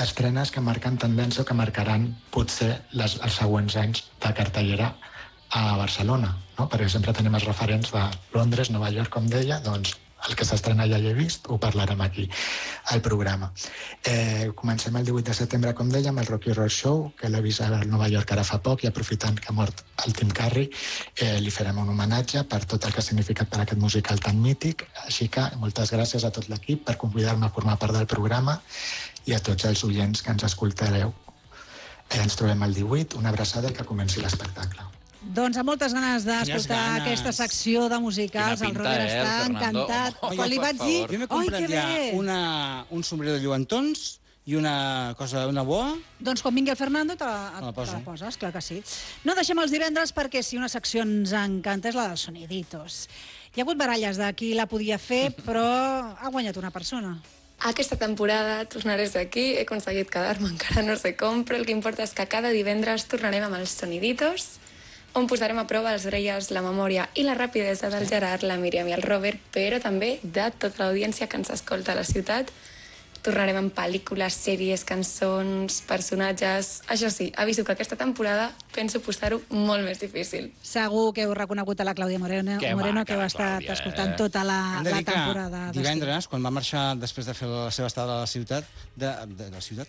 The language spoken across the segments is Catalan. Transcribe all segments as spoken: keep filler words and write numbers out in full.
estrenes que marquen tendència o que marcaran potser les, els següents anys de cartellera a Barcelona, no? Perquè sempre tenim els referents de Londres, Nova York, com deia, doncs el que s'estrena ja hi he vist, ho parlarem aquí al programa. Eh, comencem el divuit de setembre, com dèiem, el Rocky Horror Show, que l'he vist a Nova York ara fa poc, i aprofitant que ha mort el Tim Curry, eh, li farem un homenatge per tot el que ha significat per aquest musical tan mític. Així que moltes gràcies a tot l'equip per convidar-me a formar part del programa i a tots els oients que ens escoltareu. Eh, ens trobem el divuit, una abraçada i que comenci l'espectacle. Doncs amb moltes ganes d'escoltar ganes. aquesta secció de musicals. Quina El pinta, Robert eh, està el Fernando? encantat. Home, Quan li per vaig dir, favor. Jo m'he oi, comprat que ja bé! una, un sombrero de lluentons i una cosa, una boa. Doncs quan vingui el Fernando te la, Me la te poso. la poses, clar que sí. No deixem els divendres perquè si una secció ens encanta és la dels soniditos. Hi ha hagut baralles de qui la podia fer, però ha guanyat una persona. Aquesta temporada tornaré a ser aquí, he aconseguit quedar-me, encara no sé com, però el que importa és que cada divendres tornarem amb els soniditos, on posarem a prova els reies, la memòria i la rapidesa del Gerard, la Míriam i el Robert, però també de tota l'audiència que ens escolta a la ciutat. Tornarem amb pel·lícules, sèries, cançons, personatges... Això sí, aviso que aquesta temporada penso posar-ho molt més difícil. Segur que heu reconegut a la Clàudia Moreno, Que Moreno maca, que heu la estat Clàudia, escoltant eh? tota la, Hem de la dir que temporada. d'estiu. divendres, quan va marxar després de fer la seva estada a la ciutat, de, de, de la ciutat,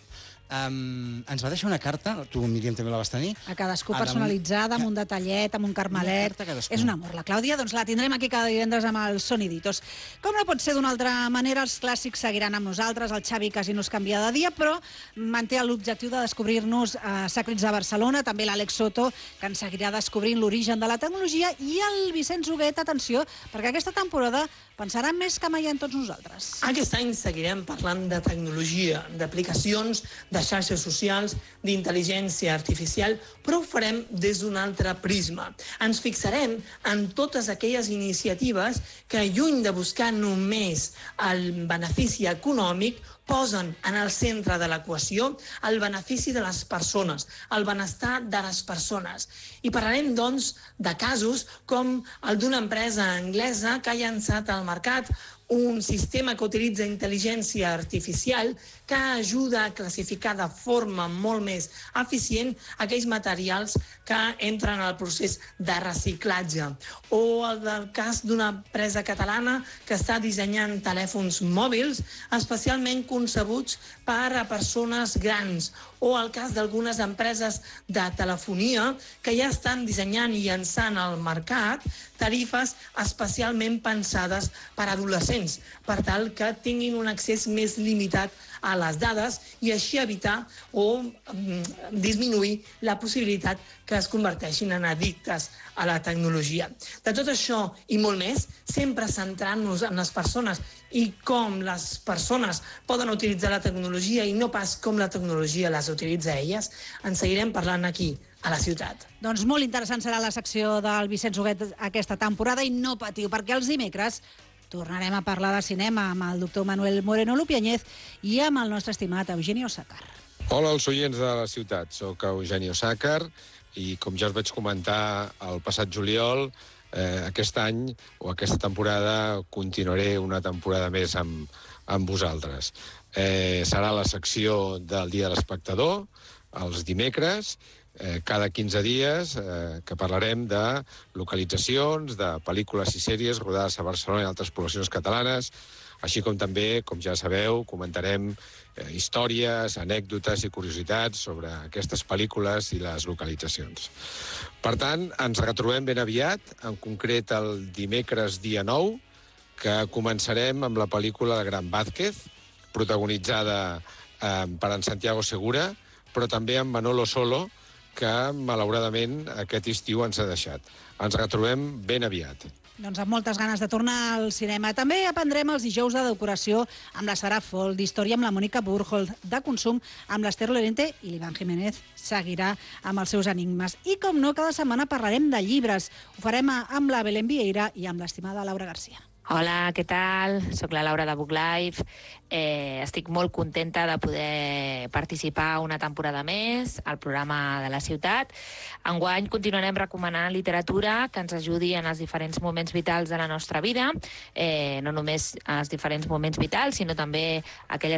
um, ens va deixar una carta, tu, Míriam, també la vas tenir. A cadascú a damunt- personalitzada, amb un detallet, amb un carmelet. Una carta a cadascú. És un amor. La Clàudia, doncs la tindrem aquí cada divendres amb els soniditos. Com no pot ser d'una altra manera, els clàssics seguiran amb nosaltres. El Xavi quasi no es canvia de dia, però manté l'objectiu de descobrir-nos eh, secrets de Barcelona. També l'Àlex Soto, que ens seguirà descobrint l'origen de la tecnologia. I el Vicenç Huguet, atenció, perquè aquesta temporada pensarà més que mai en tots nosaltres. Aquest any seguirem parlant de tecnologia, d'aplicacions, de xarxes socials, d'intel·ligència artificial, però ho farem des d'un altre prisma. Ens fixarem en totes aquelles iniciatives que, lluny de buscar només el benefici econòmic, posen en el centre de l'equació el benefici de les persones, el benestar de les persones. I parlarem, doncs, de casos com el d'una empresa anglesa que ha llançat al mercat un sistema que utilitza intel·ligència artificial que ajuda a classificar de forma molt més eficient aquells materials que entren al procés de reciclatge. O el del cas d'una empresa catalana que està dissenyant telèfons mòbils especialment concebuts per a persones grans. O el cas d'algunes empreses de telefonia que ja estan dissenyant i llançant al mercat tarifes especialment pensades per a adolescents, per tal que tinguin un accés més limitat a les dades i així evitar o mm, disminuir la possibilitat que es converteixin en addictes a la tecnologia. De tot això i molt més, sempre centrant-nos en les persones i com les persones poden utilitzar la tecnologia i no pas com la tecnologia les utilitza a elles, en seguirem parlant aquí, a la ciutat. Doncs molt interessant serà la secció del Vicenç Huguet aquesta temporada i no patiu, perquè els dimecres tornarem a parlar de cinema amb el doctor Manuel Moreno Lupiáñez i amb el nostre estimat Eugenio Sácar. Hola als oients de la ciutat, sóc Eugenio Sácar i com ja us vaig comentar el passat juliol, eh, aquest any o aquesta temporada continuaré una temporada més amb, amb vosaltres. Eh, serà la secció del Dia de l'Espectador, els dimecres, eh, cada quinze dies, eh, que parlarem de localitzacions, de pel·lícules i sèries rodades a Barcelona i altres poblacions catalanes, així com també, com ja sabeu, comentarem eh, històries, anècdotes i curiositats sobre aquestes pel·lícules i les localitzacions. Per tant, ens retrobem ben aviat, en concret el dimecres dia nou, que començarem amb la pel·lícula El Gran Vázquez, protagonitzada eh, per en Santiago Segura, però també amb Manolo Solo, que malauradament aquest estiu ens ha deixat. Ens retrobem ben aviat. Doncs amb moltes ganes de tornar al cinema. També aprendrem els dijous de decoració amb la Sara Fol, d'història amb la Mònica Burhold, de consum amb l'Ester Lorente i l'Ivan Jiménez seguirà amb els seus enigmes. I com no, cada setmana parlarem de llibres. Ho farem amb la Belén Vieira i amb l'estimada Laura Garcia. Hola, què tal? Soc la Laura de Book Life. Eh, estic molt contenta de poder participar una temporada més al programa de la ciutat. Enguany continuarem recomanant literatura que ens ajudi en els diferents moments vitals de la nostra vida, eh, no només en els diferents moments vitals, sinó també aquelles